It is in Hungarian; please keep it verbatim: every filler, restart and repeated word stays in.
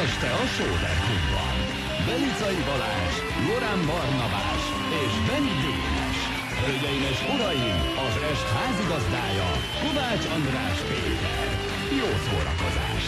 este a Sóder-klubban. Belicai Balázs, Gorán Barnabás és Benny Dénes. Hölgyeim és uraim, az est házigazdája Kovács András Péter. Jó szórakozást!